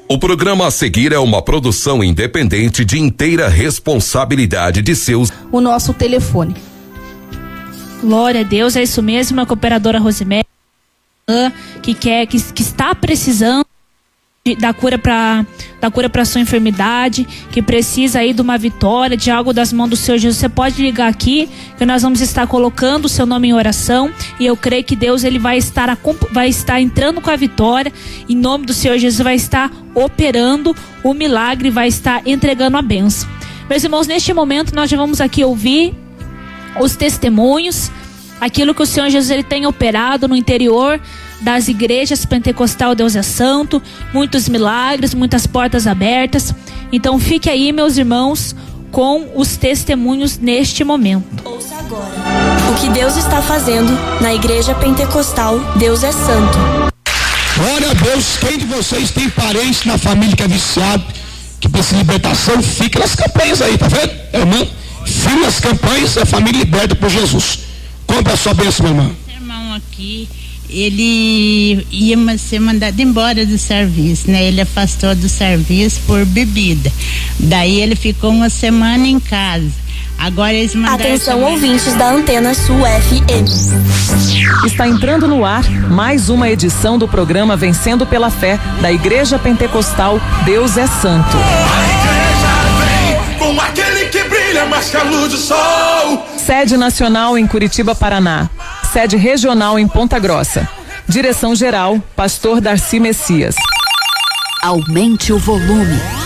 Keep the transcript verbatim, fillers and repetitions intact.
O programa a seguir é uma produção independente de inteira responsabilidade de seus. O nosso telefone. Glória a Deus, é isso mesmo, a cooperadora Rosemary, que quer, que, que está precisando da cura para da cura para sua enfermidade, que precisa aí de uma vitória, de algo das mãos do Senhor Jesus. Você pode ligar aqui, que nós vamos estar colocando o seu nome em oração, e eu creio que Deus ele vai estar vai estar entrando com a vitória, em nome do Senhor Jesus, vai estar operando o milagre, vai estar entregando a bênção. Meus irmãos, neste momento nós já vamos aqui ouvir os testemunhos, aquilo que o Senhor Jesus ele tem operado no interior das igrejas pentecostal Deus é Santo, muitos milagres, muitas portas abertas. Então fique aí, meus irmãos, com os testemunhos neste momento. Ouça agora o que Deus está fazendo na igreja pentecostal Deus é Santo. Glória a Deus. Quem de vocês tem parente na família que é viciado, que precisa de libertação? Fica nas campanhas aí, tá vendo, irmão? Fica nas campanhas, a família liberta por Jesus. Conta a sua bênção, meu irmão. Irmão aqui, ele ia ser mandado embora do serviço, né? Ele afastou do serviço por bebida. Daí ele ficou uma semana em casa. Agora eles mandaram. Atenção, ouvintes da Antena Sul F M. Está entrando no ar mais uma edição do programa Vencendo pela Fé da Igreja Pentecostal Deus é Santo. A igreja vem com aquele que brilha mais que a luz do sol. Sede nacional em Curitiba, Paraná. Sede regional em Ponta Grossa. Direção-geral, Pastor Darcy Messias. Aumente o volume.